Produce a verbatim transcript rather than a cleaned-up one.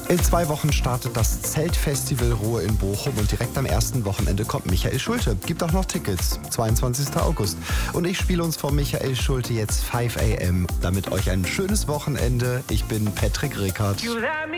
In zwei Wochen startet das Zeltfestival Ruhe in Bochum und direkt am ersten Wochenende kommt Michael Schulte. Gibt auch noch Tickets, zweiundzwanzigsten August. Und ich spiele uns vor Michael Schulte jetzt fünf a m. Damit euch ein schönes Wochenende. Ich bin Patrick Rickard.